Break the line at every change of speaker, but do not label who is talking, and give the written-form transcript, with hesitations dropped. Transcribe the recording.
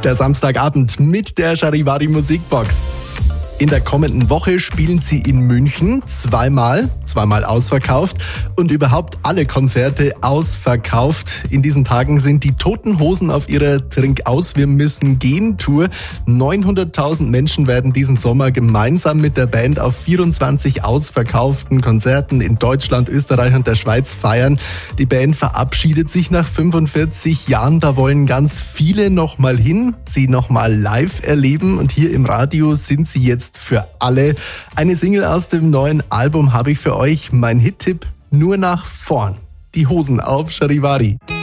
Der Samstagabend mit der Charivari Musikbox. In der kommenden Woche spielen sie in München zweimal ausverkauft und überhaupt alle Konzerte ausverkauft. In diesen Tagen sind die Toten Hosen auf ihrer Trinkaus, wir müssen gehen Tour. 900.000 Menschen werden diesen Sommer gemeinsam mit der Band auf 24 ausverkauften Konzerten in Deutschland, Österreich und der Schweiz feiern. Die Band verabschiedet sich nach 45 Jahren. Da wollen ganz viele nochmal hin, sie nochmal live erleben und hier im Radio sind sie jetzt für alle. Eine Single aus dem neuen Album habe ich für euch. Mein Hit-Tipp: Nur nach vorn. Die Hosen auf Charivari.